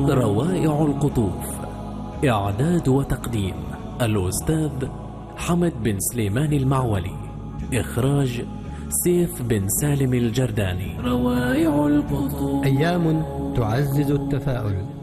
روائع القطوف. إعداد وتقديم الأستاذ حمد بن سليمان المعولي. إخراج سيف بن سالم الجرداني. روائع القطوف. أيام تعزز التفاؤل.